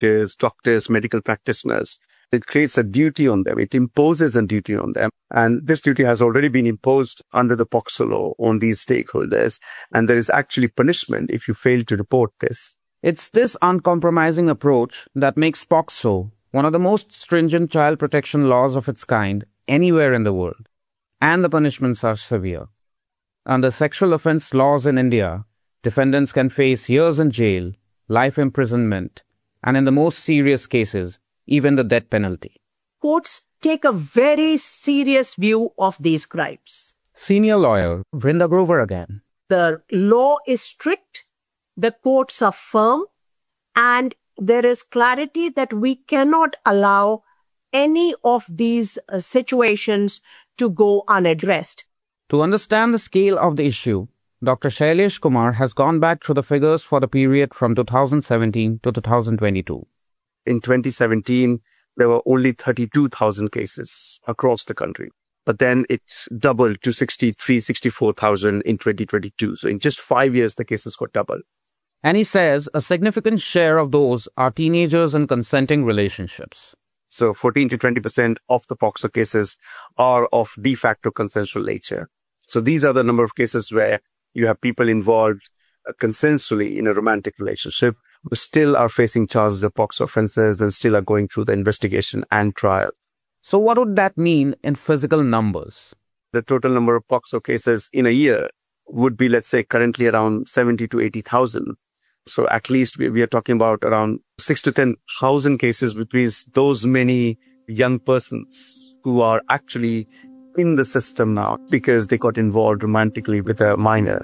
inspectors, doctors, medical practitioners. It creates a duty on them. It imposes a duty on them. And this duty has already been imposed under the POCSO law on these stakeholders. And there is actually punishment if you fail to report this. It's this uncompromising approach that makes POCSO one of the most stringent child protection laws of its kind anywhere in the world. And the punishments are severe. Under sexual offense laws in India, defendants can face years in jail, life imprisonment, and in the most serious cases, even the death penalty. Courts take a very serious view of these crimes. Senior lawyer Vrinda Grover again. The law is strict, the courts are firm, and there is clarity that we cannot allow any of these situations to go unaddressed. To understand the scale of the issue, Dr. Shailesh Kumar has gone back through the figures for the period from 2017 to 2022. In 2017, there were only 32,000 cases across the country. But then it doubled to 64,000 in 2022. So in just 5 years, the cases got doubled. And he says a significant share of those are teenagers in consenting relationships. So 14 to 20% of the POCSO cases are of de facto consensual nature. So these are the number of cases where you have people involved consensually in a romantic relationship who still are facing charges of POCSO offenses and still are going through the investigation and trial. So what would that mean in physical numbers? The total number of POCSO cases in a year would be, let's say, currently around 70 to 80,000. So at least we are talking about around 6 to 10,000 cases between those many young persons who are actually in the system now because they got involved romantically with a minor.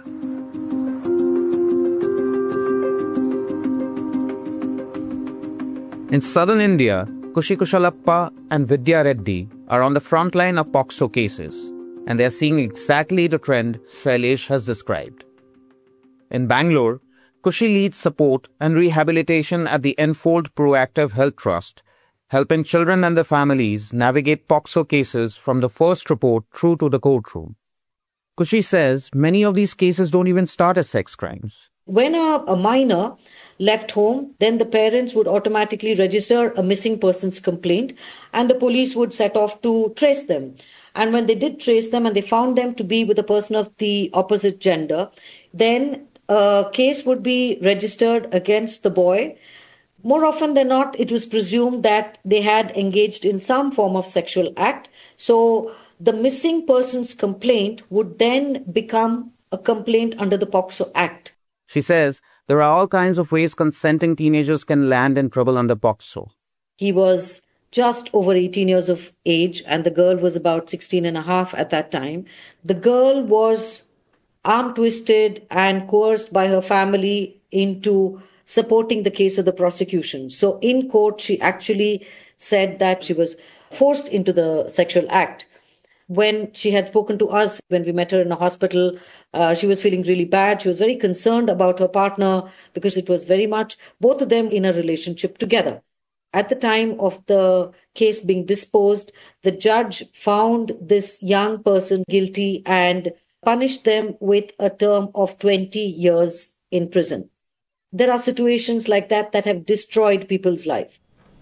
In southern India, Kushi Kushalappa and Vidya Reddy are on the front line of POCSO cases, and they are seeing exactly the trend Shailesh has described. In Bangalore, Kushi leads support and rehabilitation at the Enfold Proactive Health Trust, helping children and their families navigate POCSO cases from the first report through to the courtroom. Kushi says many of these cases don't even start as sex crimes. When a minor left home, then the parents would automatically register a missing persons complaint and the police would set off to trace them. And when they did trace them and they found them to be with a person of the opposite gender, then a case would be registered against the boy. More often than not, it was presumed that they had engaged in some form of sexual act. So the missing persons complaint would then become a complaint under the POCSO Act. She says there are all kinds of ways consenting teenagers can land in trouble under POCSO. He was just over 18 years of age and the girl was about 16 and a half at that time. The girl was arm twisted and coerced by her family into supporting the case of the prosecution. So in court, she actually said that she was forced into the sexual act. When she had spoken to us, when we met her in a hospital, she was feeling really bad. She was very concerned about her partner because it was very much both of them in a relationship together. At the time of the case being disposed, the judge found this young person guilty and punished them with a term of 20 years in prison. There are situations like that that have destroyed people's life.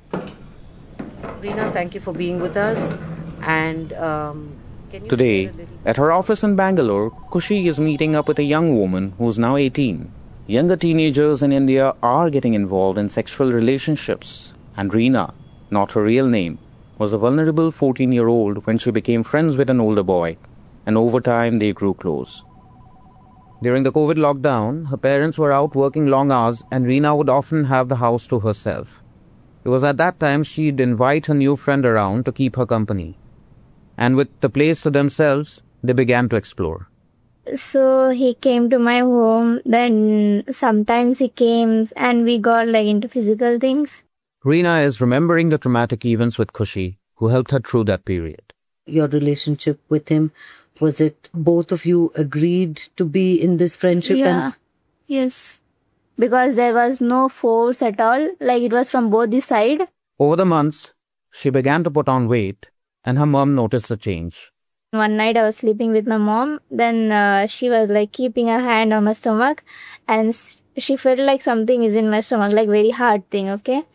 Reena, thank you for being with us. And today, at her office in Bangalore, Kushi is meeting up with a young woman who's now 18. Younger teenagers in India are getting involved in sexual relationships. And Reena, not her real name, was a vulnerable 14-year-old when she became friends with an older boy. And over time, they grew close. During the COVID lockdown, her parents were out working long hours and Reena would often have the house to herself. It was at that time she'd invite her new friend around to keep her company. And with the place to themselves, they began to explore. So he came to my home, then sometimes he came and we got into physical things. Reena is remembering the traumatic events with Kushi, who helped her through that period. Your relationship with him, was it both of you agreed to be in this friendship? Yeah, yes. Because there was no force at all, it was from both the side. Over the months, she began to put on weight and her mom noticed a change. One night I was sleeping with my mom, then she was keeping her hand on my stomach and she felt like something is in my stomach, very hard thing, okay?